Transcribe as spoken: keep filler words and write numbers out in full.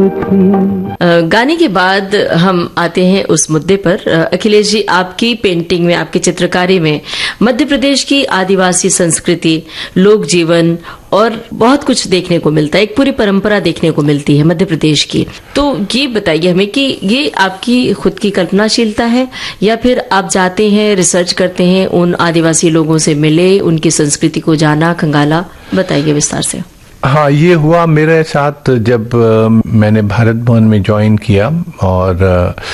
थी। गाने के बाद हम आते हैं उस मुद्दे पर। अखिलेश जी, आपकी पेंटिंग में, आपकी चित्रकारी में मध्य प्रदेश की आदिवासी संस्कृति, लोक जीवन और बहुत कुछ देखने को मिलता है। एक पूरी परंपरा देखने को मिलती है मध्य प्रदेश की। तो ये बताइए हमें कि ये आपकी खुद की कल्पनाशीलता है या फिर आप जाते हैं, रिसर्च करते हैं, उन आदिवासी लोगों से मिले, उनकी संस्कृति को जाना, खंगाला? बताइए विस्तार से। हाँ, ये हुआ मेरे साथ जब मैंने भारत भवन में ज्वाइन किया और